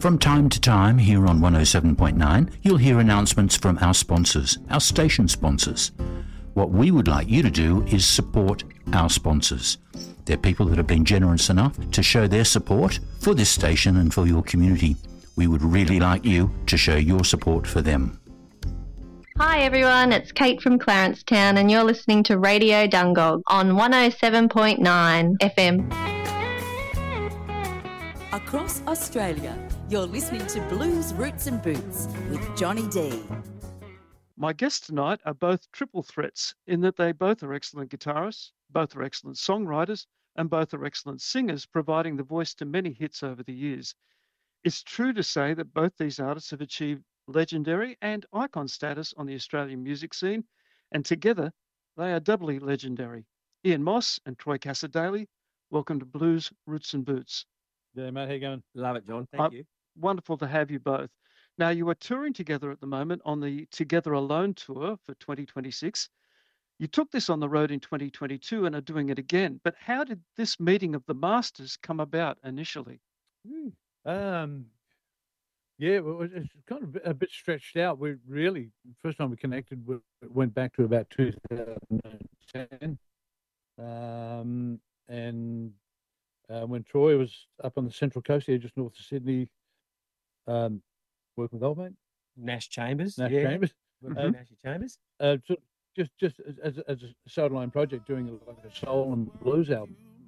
From time to time here on 107.9, you'll hear announcements from our sponsors, our station sponsors. What we would like you to do is support our sponsors. They're people that have been generous enough to show their support for this station and for your community. We would really like you to show your support for them. Hi everyone, it's Kate from Clarencetown and you're listening to Radio Dungog on 107.9 FM. Across Australia, you're listening to Blues Roots and Boots with Johnny D. My guests tonight are both triple threats in that they both are excellent guitarists, both are excellent songwriters, and both are excellent singers, providing the voice to many hits over the years. It's true to say that both these artists have achieved legendary and icon status on the Australian music scene, and together they are doubly legendary. Ian Moss and Troy Cassar-Daley, welcome to Blues, Roots and Boots. Yeah, mate, how you going? Love it, John. Thank you. Wonderful to have you both. Now, you are touring together at the moment on the Together Alone tour for 2026. You took this on the road in 2022 and are doing it again, but how did this meeting of the masters come about initially? Yeah, well, it's kind of a bit stretched out. We really, first time we connected, we went back to about 2010. When Troy was up on the Central Coast here, just north of Sydney, working with old mate. Nash Chambers. Chambers. Nash Chambers. So just as a sideline project, doing like a soul and blues album.